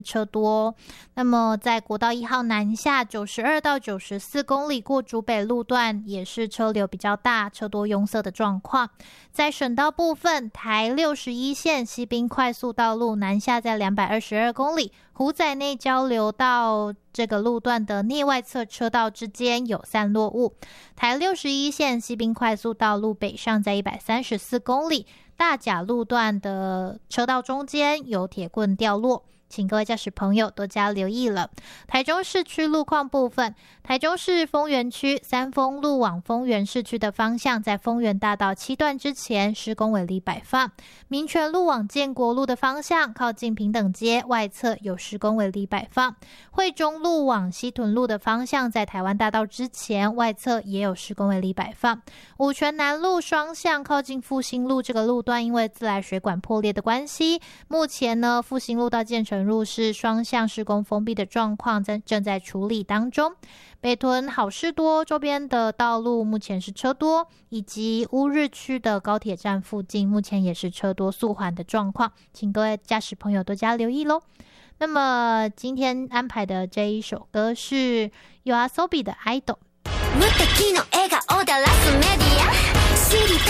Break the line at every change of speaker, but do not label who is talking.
车多。那么在国道1号南下92到94公里过竹北路段也是车流比较大，车多拥塞的状况。在省道部分，台61线西滨快速道路南下在222公里，虎仔内交流到这个路段的内外侧车道之间有散落物。台61线西滨快速道路北上在134公里，大甲路段的车道中间有铁棍掉落，请各位驾驶朋友多加留意了。台中市区路况部分，台中市丰原区三丰路往丰原市区的方向，在丰原大道7段之前施工围篱摆放；民权路往建国路的方向，靠近平等街外侧有施工围篱摆放；惠中路往西屯路的方向，在台湾大道之前外侧也有施工围篱摆放；五权南路双向靠近复兴路这个路段，因为自来水管破裂的关系，目前呢复兴路到建成路是双向施工封闭的状况，正在处理当中。北屯好事多周边的道路目前是车多，以及乌日区的高铁站附近目前也是車多速緩的狀況，請各位駕駛朋友多加留意咯。那麼今天安排的這一首歌是 YOASOBI 的 idol。